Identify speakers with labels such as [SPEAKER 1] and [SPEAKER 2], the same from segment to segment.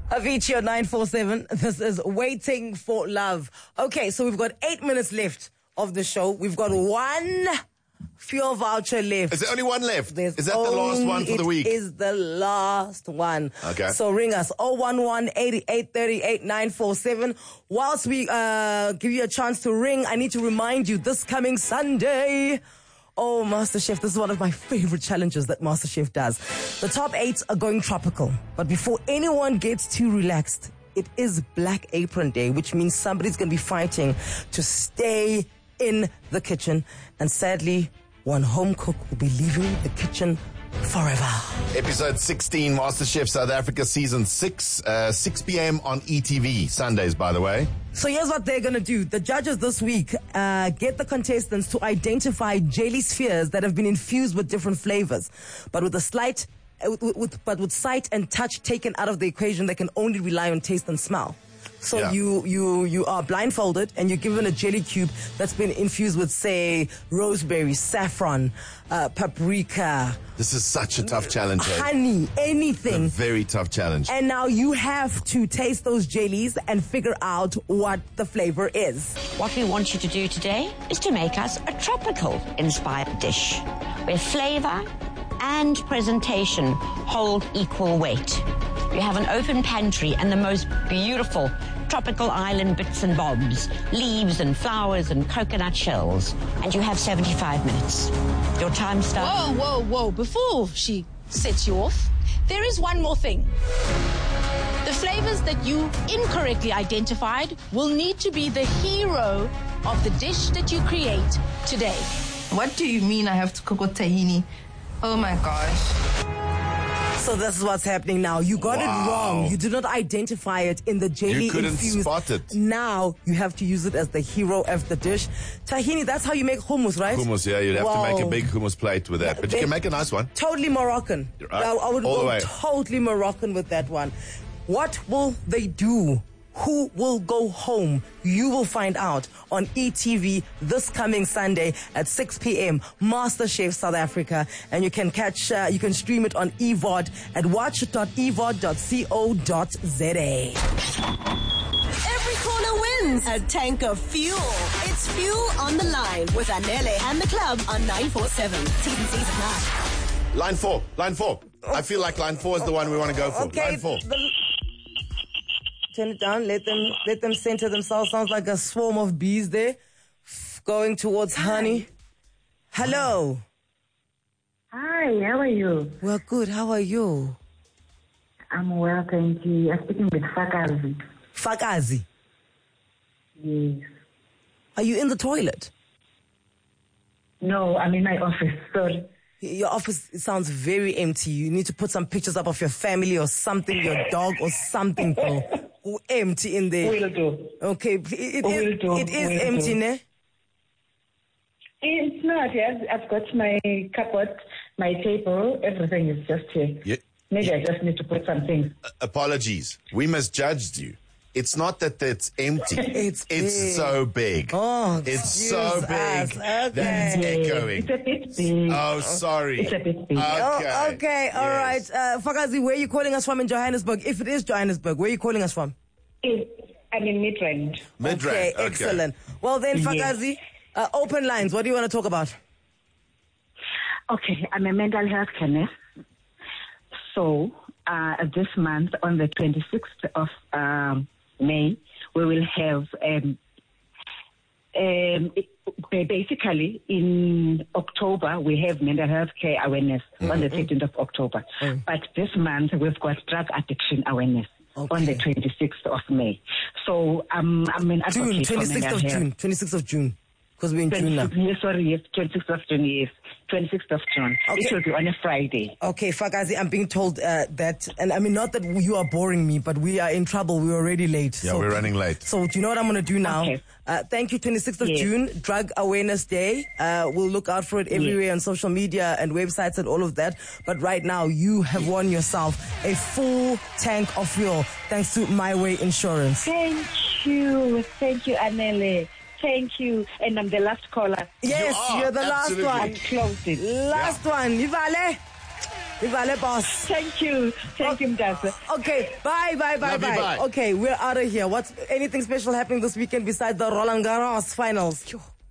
[SPEAKER 1] Avicii 947. This is Waiting for Love. Okay, so we've got 8 minutes left of the show. We've got one fuel voucher left.
[SPEAKER 2] Is there only one left?
[SPEAKER 1] Is
[SPEAKER 2] that the last one for the week?
[SPEAKER 1] It is the last one.
[SPEAKER 2] Okay.
[SPEAKER 1] So ring us 011-8838-947. Whilst we give you a chance to ring, I need to remind you this coming Sunday. Oh, MasterChef, this is one of my favorite challenges that MasterChef does. The top 8 are going tropical. But before anyone gets too relaxed, it is Black Apron Day, which means somebody's going to be fighting to stay in the kitchen. And sadly, one home cook will be leaving the kitchen forever.
[SPEAKER 2] Episode 16, MasterChef South Africa Season 6, 6 p.m. on ETV. Sundays, by the way.
[SPEAKER 1] So here's what they're going to do. The judges this week get the contestants to identify jelly spheres that have been infused with different flavors. But with a slight, with sight and touch taken out of the equation, they can only rely on taste and smell. So
[SPEAKER 2] Yeah.
[SPEAKER 1] you are blindfolded and you're given a jelly cube that's been infused with, say, rosemary, saffron, paprika.
[SPEAKER 2] This is such a tough challenge.
[SPEAKER 1] Honey, anything.
[SPEAKER 2] A very tough challenge.
[SPEAKER 1] And now you have to taste those jellies and figure out what the flavor is.
[SPEAKER 3] What we want you to do today is to make us a tropical-inspired dish where flavor and presentation hold equal weight. You have an open pantry and the most beautiful tropical island bits and bobs, leaves and flowers and coconut shells. And you have 75 minutes. Your time starts.
[SPEAKER 4] Whoa. Before she sets you off, there is one more thing. The flavors that you incorrectly identified will need to be the hero of the dish that you create today.
[SPEAKER 5] What do you mean I have to cook with tahini? Oh my gosh.
[SPEAKER 1] So this is what's happening now. You got it wrong. You did not identify it in the jelly
[SPEAKER 2] You couldn't
[SPEAKER 1] infused.
[SPEAKER 2] spot it.
[SPEAKER 1] Now you have to use it as the hero of the dish. Tahini, that's how you make hummus, right?
[SPEAKER 2] Hummus, yeah, you'd have to make a big hummus plate with that. But you
[SPEAKER 1] They-
[SPEAKER 2] can make a nice one.
[SPEAKER 1] Totally Moroccan.
[SPEAKER 2] Right.
[SPEAKER 1] I would
[SPEAKER 2] All the
[SPEAKER 1] go
[SPEAKER 2] way.
[SPEAKER 1] totally Moroccan with that one. What will they do? Who will go home? You will find out on ETV this coming Sunday at 6 p.m. MasterChef South Africa. And you can you can stream it on EVOD at watch.evod.co.za.
[SPEAKER 6] Every corner wins a tank of fuel. It's Fuel on the Line with Anele and the club on 947. T&Cs apply.
[SPEAKER 2] Line 4. I feel like line 4 is the one we want to go for.
[SPEAKER 1] Okay.
[SPEAKER 2] Line 4.
[SPEAKER 1] Turn it down. Let them center themselves. Sounds like a swarm of bees there going towards honey. Hello.
[SPEAKER 7] Hi, how are you?
[SPEAKER 1] Well, good. How are you?
[SPEAKER 7] I'm well, thank you. I'm speaking with Fakazi.
[SPEAKER 1] Fakazi.
[SPEAKER 7] Yes.
[SPEAKER 1] Are you in the toilet?
[SPEAKER 7] No, I'm in my office, sorry.
[SPEAKER 1] Your office sounds very empty. You need to put some pictures up of your family or something, your dog or something, bro. Empty in there.
[SPEAKER 7] Will do.
[SPEAKER 1] Okay. It is empty, ne?
[SPEAKER 7] It's not, yes. I've got my cupboard, my table, everything is just here.
[SPEAKER 2] Yeah.
[SPEAKER 7] Maybe I just need to put some things.
[SPEAKER 2] Apologies. We misjudged you. It's not that it's empty.
[SPEAKER 1] It's big.
[SPEAKER 2] so big.
[SPEAKER 1] Oh,
[SPEAKER 2] it's so
[SPEAKER 1] excuse
[SPEAKER 2] big
[SPEAKER 1] us. Okay.
[SPEAKER 2] that it's echoing.
[SPEAKER 7] It's a bit big.
[SPEAKER 2] Oh, sorry.
[SPEAKER 7] It's a bit big.
[SPEAKER 1] Okay. All right.
[SPEAKER 2] Yes.
[SPEAKER 1] Fakazi, where are you calling us from in Johannesburg? If it is Johannesburg, where are you calling us from?
[SPEAKER 7] I'm in Midrand.
[SPEAKER 2] Midrand.
[SPEAKER 1] Okay, excellent. Well then, Fakazi, open lines. What do you want to talk about?
[SPEAKER 7] Okay, I'm a mental health nurse. So, this month, on the 26th of May, we will have, basically, in October, we have mental health care awareness on the 13th of October. But this month, we've got drug addiction awareness on the 26th of May. So, I'm an advocate for mental health.
[SPEAKER 1] 26th of June. Because we're in June now.
[SPEAKER 7] 26th of June, yes. 26th of June.
[SPEAKER 1] Okay.
[SPEAKER 7] It will be on a Friday.
[SPEAKER 1] Okay, Fakazi, I'm being told that, and I mean, not that you are boring me, but we are in trouble. We're already late.
[SPEAKER 2] Yeah, we're running late.
[SPEAKER 1] So do you know what I'm going to do now?
[SPEAKER 7] Okay.
[SPEAKER 1] Thank you, 26th of June, Drug Awareness Day. We'll look out for it everywhere on social media and websites and all of that. But right now, you have won yourself a full tank of fuel thanks to My Way Insurance.
[SPEAKER 7] Thank you, Anele. Thank you. And I'm the last caller.
[SPEAKER 1] Yes, you're the
[SPEAKER 2] absolutely.
[SPEAKER 1] last one.
[SPEAKER 7] I closed it.
[SPEAKER 1] Last one. Ivale. Ivale, boss.
[SPEAKER 7] Thank you, Mdasa.
[SPEAKER 1] Okay, bye.
[SPEAKER 2] Love you, bye.
[SPEAKER 1] Okay, we're out of here. What's anything special happening this weekend besides the Roland Garros finals?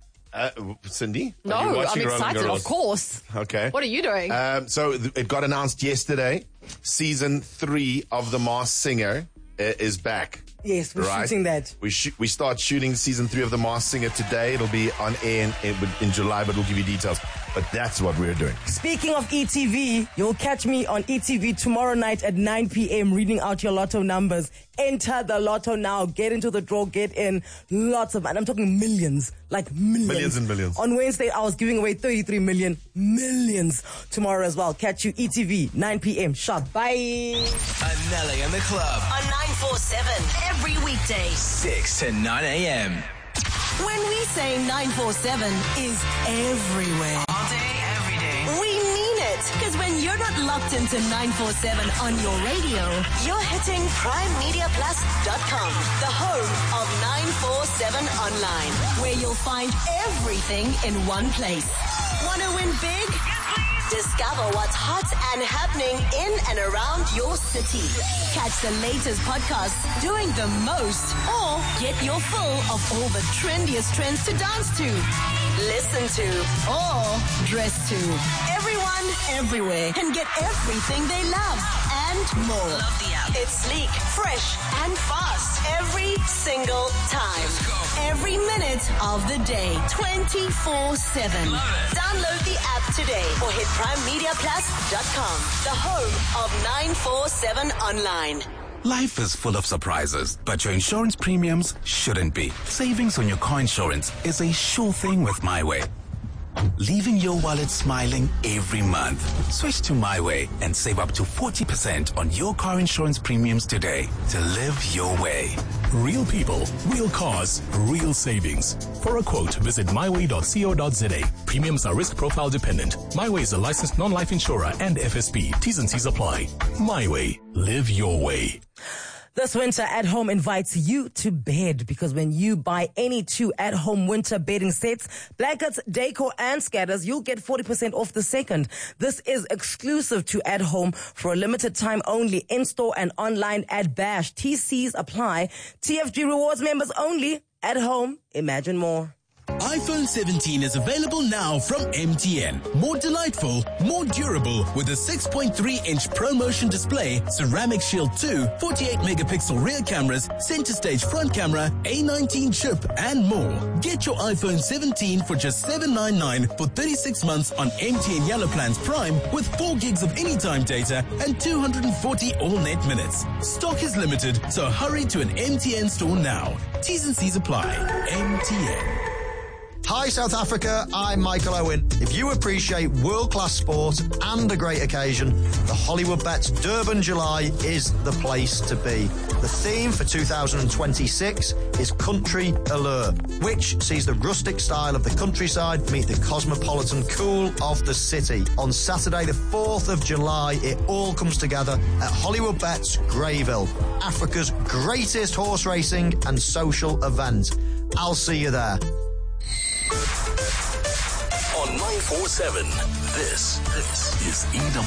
[SPEAKER 2] Cindy?
[SPEAKER 8] No,
[SPEAKER 2] Are you
[SPEAKER 8] I'm
[SPEAKER 2] watching Roland
[SPEAKER 8] excited,
[SPEAKER 2] Garros?
[SPEAKER 8] of course.
[SPEAKER 2] Okay.
[SPEAKER 8] What are you doing?
[SPEAKER 2] So it got announced yesterday. Season 3 of The Masked Singer is back.
[SPEAKER 1] Yes, we're shooting that.
[SPEAKER 2] We start shooting season 3 of The Masked Singer today. It'll be on air in July, but we'll give you details. But that's what we're doing.
[SPEAKER 1] Speaking of ETV, you'll catch me on ETV tomorrow night at 9 p.m. reading out your lotto numbers. Enter the lotto now. Get into the draw. Get in. Lots of, and I'm talking millions. Like millions.
[SPEAKER 2] Millions and millions.
[SPEAKER 1] On Wednesday, I was giving away 33 million. Millions. Tomorrow as well. Catch you ETV, 9 p.m. Sharp. Bye.
[SPEAKER 9] Anele and the Club.
[SPEAKER 6] On 947, every weekday.
[SPEAKER 9] 6 to 9 a.m.
[SPEAKER 6] When we say 947 is everywhere.
[SPEAKER 9] All day, every day.
[SPEAKER 6] We mean it. Because when you're not locked into 947 on your radio, you're hitting PrimeMediaPlus.com, the home of 947 online, where you'll find everything in one place. Want to win big? Discover what's hot and happening in and around your city. Catch the latest podcasts doing the most, or get your fill of all the trendiest trends to dance to, listen to, or dress to. Everyone, everywhere can get everything they love and more.
[SPEAKER 9] Love the app.
[SPEAKER 6] It's sleek, fresh, and fast every single time. Every minute of the day, 24/7. Download the app today or hit PrimeMediaPlus.com, the home of 947 online.
[SPEAKER 10] Life is full of surprises, but your insurance premiums shouldn't be. Savings on your car insurance is a sure thing with MyWay. Leaving your wallet smiling every month. Switch to MyWay and save up to 40% on your car insurance premiums today to live your way.
[SPEAKER 11] Real people, real cars, real savings. For a quote, visit myway.co.za. Premiums are risk profile dependent. MyWay is a licensed non-life insurer and FSP. T's and C's apply. MyWay. Live your way.
[SPEAKER 1] This winter, At Home invites you to bed, because when you buy any 2 at-home winter bedding sets, blankets, decor, and scatters, you'll get 40% off the second. This is exclusive to At Home for a limited time only, in-store and online at Bash. TCs apply. TFG Rewards members only. At Home, imagine more.
[SPEAKER 12] iPhone 17 is available now from MTN. More delightful, more durable, with a 6.3-inch ProMotion display, Ceramic Shield 2, 48-megapixel rear cameras, center stage front camera, A19 chip, and more. Get your iPhone 17 for just $799 for 36 months on MTN Yellow Plans Prime with 4 gigs of anytime data and 240 all-net minutes. Stock is limited, so hurry to an MTN store now. T's and C's apply. MTN.
[SPEAKER 13] Hi South Africa, I'm Michael Owen. If you appreciate world-class sport and a great occasion, the Hollywood Bets Durban July is the place to be. The theme for 2026 is Country Allure, which sees the rustic style of the countryside meet the cosmopolitan cool of the city. On Saturday the 4th of July, it all comes together at Hollywood Bets Greyville, Africa's greatest horse racing and social event. I'll see you there.
[SPEAKER 11] On 947, this is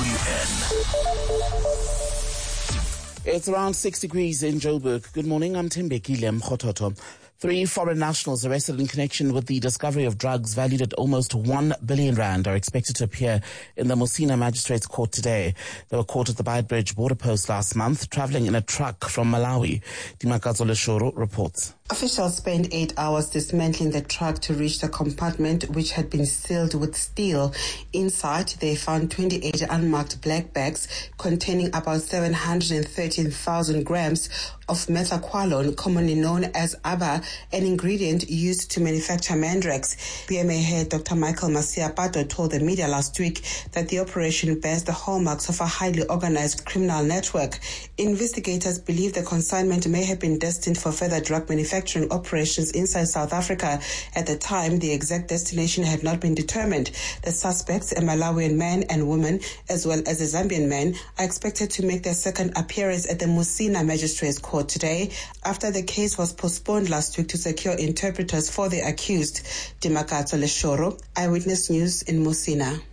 [SPEAKER 11] EWN.
[SPEAKER 14] It's around 6 degrees in Joburg. Good morning, I'm Timbeki Mkhototo. 3 foreign nationals arrested in connection with the discovery of drugs valued at almost 1 billion rand are expected to appear in the Musina Magistrates Court today. They were caught at the Beitbridge border post last month, traveling in a truck from Malawi. Dimakazo Leshoro reports.
[SPEAKER 15] Officials spent 8 hours dismantling the truck to reach the compartment, which had been sealed with steel. Inside, they found 28 unmarked black bags containing about 713,000 grams of methaqualone, commonly known as ABA, an ingredient used to manufacture Mandrax. BMA head Dr. Michael Masiapato told the media last week that the operation bears the hallmarks of a highly organized criminal network. Investigators believe the consignment may have been destined for further drug manufacturing operations inside South Africa. At the time, the exact destination had not been determined. The suspects, a Malawian man and woman, as well as a Zambian man, are expected to make their second appearance at the Musina Magistrates Court today, after the case was postponed last week to secure interpreters for the accused. Dimakato Leshoro, Eyewitness News in Musina.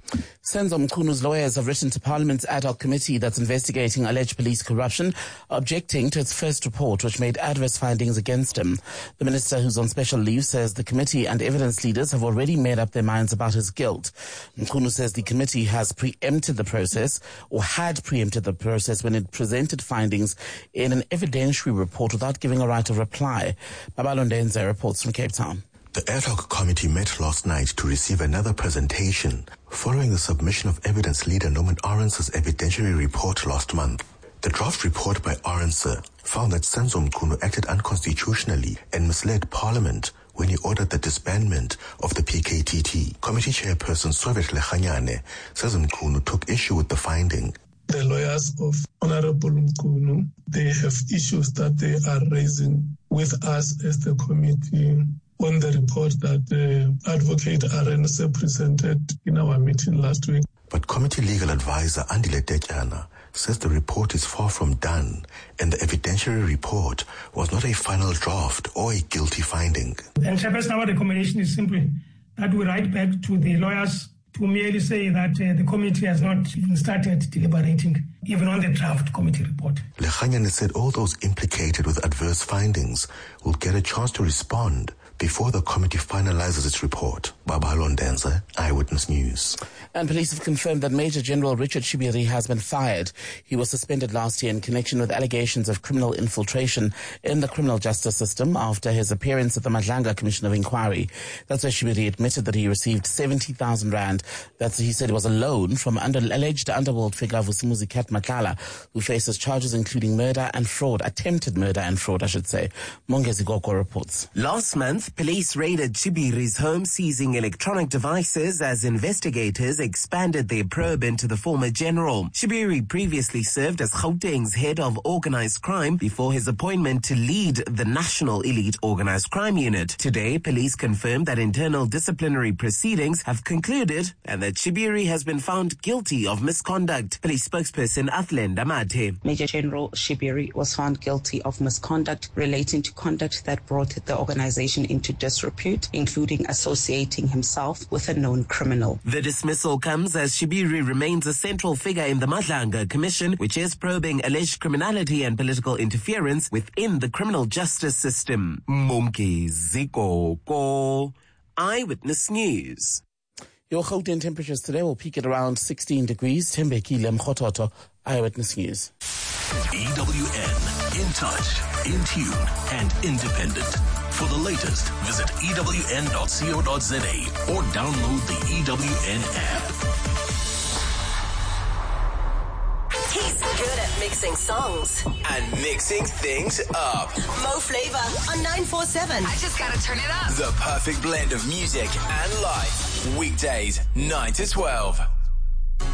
[SPEAKER 14] Senzo Mkhunu's lawyers have written to Parliament's ad hoc committee that's investigating alleged police corruption, objecting to its first report, which made adverse findings against him. The minister, who's on special leave, says the committee and evidence leaders have already made up their minds about his guilt. Mkhunu says the committee has preempted the process, or had preempted the process, when it presented findings in an evidentiary report without giving a right of reply. Babalo Ndenze reports from Cape Town.
[SPEAKER 8] The ad hoc committee met last night to receive another presentation following the submission of evidence leader Norman Arendse's evidentiary report last month. The draft report by Arendse found that Senzo Mkhunu acted unconstitutionally and misled Parliament when he ordered the disbandment of the PKTT. Committee chairperson Sovet Lechanyane says Mkhunu took issue with the finding.
[SPEAKER 16] The lawyers of Honorable Mkhunu, they have issues that they are raising with us as the committee on the report that Advocate Arendse presented in our meeting last week.
[SPEAKER 8] But committee legal advisor Andile Tetyana says the report is far from done and the evidentiary report was not a final draft or a guilty finding.
[SPEAKER 17] And Chairperson, our recommendation is simply that we write back to the lawyers to merely say that the committee has not even started deliberating, even on the draft committee report.
[SPEAKER 8] Lechanyane said all those implicated with adverse findings will get a chance to respond before the committee finalizes its report. Babalo Ndenze, Eyewitness News.
[SPEAKER 14] And police have confirmed that Major General Richard Shibiri has been fired. He was suspended last year in connection with allegations of criminal infiltration in the criminal justice system after his appearance at the Madlanga Commission of Inquiry. That's where Shibiri admitted that he received 70,000 rand. That's, he said, it was a loan from alleged underworld figure Vusimuzi Kat Matlala, who faces charges including murder and fraud, attempted murder and fraud, I should say. Mongezi Goko reports.
[SPEAKER 18] Last month, police raided Shibiri's home, seizing electronic devices as investigators expanded their probe into the former general. Shibiri previously served as Gauteng's head of organized crime before his appointment to lead the National Elite Organized Crime Unit. Today, police confirmed that internal disciplinary proceedings have concluded and that Shibiri has been found guilty of misconduct. Police spokesperson Athlenda Mathe.
[SPEAKER 19] Major General Shibiri was found guilty of misconduct relating to conduct that brought the organization into disrepute, including associating himself with a known criminal.
[SPEAKER 18] The dismissal comes as Shibiri remains a central figure in the Madlanga Commission, which is probing alleged criminality and political interference within the criminal justice system. Mongezi Goko, Eyewitness News.
[SPEAKER 14] Your Gauteng temperatures today will peak at around 16 degrees. Thembekile Mkhototo, Eyewitness News.
[SPEAKER 11] EWN, in touch, in tune, and independent. For the latest, visit ewn.co.za or download the EWN app.
[SPEAKER 6] He's good at mixing songs
[SPEAKER 9] and mixing things up.
[SPEAKER 6] Mo Flava on 947.
[SPEAKER 9] I just gotta turn it up. The perfect blend of music and life. Weekdays, 9 to 12.